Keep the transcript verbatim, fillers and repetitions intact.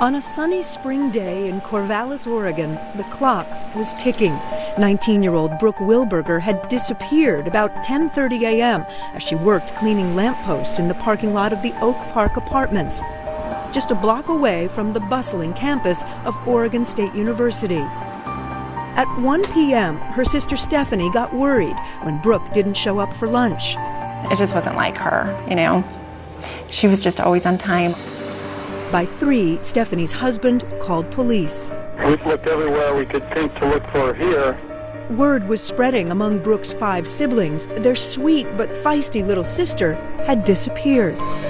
On a sunny spring day in Corvallis, Oregon, the clock was ticking. nineteen-year-old Brooke Wilberger had disappeared about ten thirty a m as she worked cleaning lampposts in the parking lot of the Oak Park Apartments, just a block away from the bustling campus of Oregon State University. At one p m, her sister Stephanie got worried when Brooke didn't show up for lunch. It just wasn't like her, you know. She was just always on time. By three, Stephanie's husband called police. We've looked everywhere we could think to look for her here. Word was spreading among Brooke's five siblings. Their sweet but feisty little sister had disappeared.